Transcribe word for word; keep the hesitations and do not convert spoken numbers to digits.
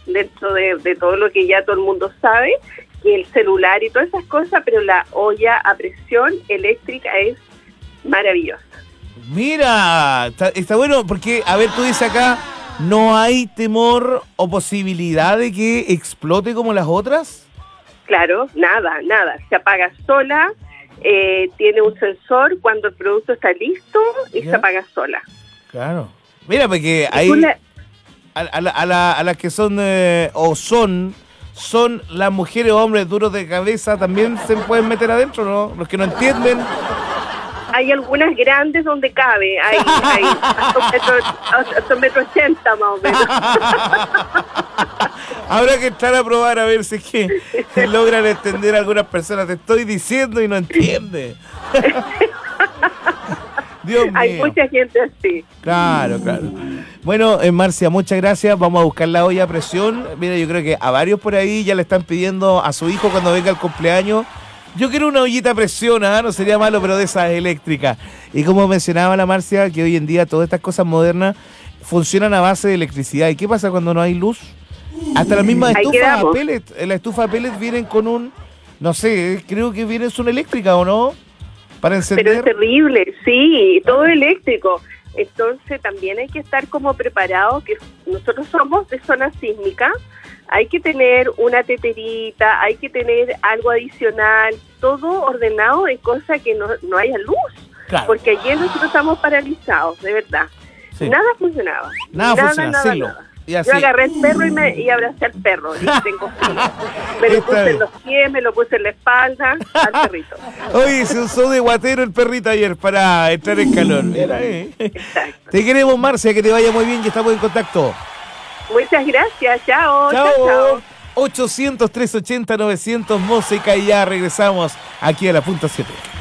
dentro de, de todo lo que ya todo el mundo sabe, que el celular y todas esas cosas, pero la olla a presión eléctrica es maravillosa. Mira, está, está bueno porque, a ver, tú dices acá, ¿no hay temor o posibilidad de que explote como las otras? Claro, nada, nada. Se apaga sola, eh, tiene un sensor cuando el producto está listo y ¿ya? Se apaga sola. Claro. Mira, porque ahí la... a, a, la, a, la, a las que son eh, o son, son las mujeres o hombres duros de cabeza, también se pueden meter adentro, ¿no? Los que no entienden. Hay algunas grandes donde cabe, hay, hay hasta un metro, hasta un metro ochenta más o menos. Habrá que entrar a probar a ver si es que logran entender algunas personas. Te estoy diciendo y no entiende. Dios mío. Hay mucha gente así. Claro, claro. Bueno, eh, Marcia, muchas gracias. Vamos a buscar la olla a presión. Mira, yo creo que a varios por ahí ya le están pidiendo a su hijo cuando venga el cumpleaños. Yo quiero una ollita a presión, ¿eh? No sería malo, pero de esas eléctricas. Y como mencionaba la Marcia, que hoy en día todas estas cosas modernas funcionan a base de electricidad. ¿Y qué pasa cuando no hay luz? Hasta las mismas estufas a pellet, la estufa a pellet vienen con un, no sé, creo que viene son eléctricas, ¿o no? Para encender. Pero es terrible, sí, todo eléctrico. Entonces también hay que estar como preparados, que nosotros somos de zona sísmica, hay que tener una teterita, hay que tener algo adicional, todo ordenado en cosa que no, no haya luz, claro. Porque ayer nosotros estamos paralizados, de verdad. Sí. Nada funcionaba. Nada, nada funciona, nada, nada. Yo agarré el perro y, me, y abracé al perro. Y tengo frío. Me lo puse en los pies, me lo puse en la espalda al perrito. Oye, se usó de guatero el perrito ayer para entrar en calor. Mira, eh. Exacto. Te queremos, Marcia, que te vaya muy bien y estamos en contacto. Muchas gracias. Chao. Chao. Chao, chao. ochocientos, trescientos ochenta, novecientos música y ya regresamos aquí a la punto siete.